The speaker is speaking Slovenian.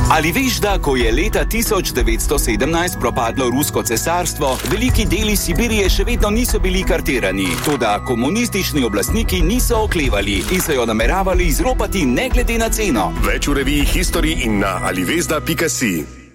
Ali veš, da ko je leta 1917 propadlo rusko cesarstvo, veliki deli Sibirije še vedno niso bili kartirani, toda komunistični oblastniki niso oklevali in so jo nameravali izropati ne glede na ceno. Več v reviji History in na alivezda.si.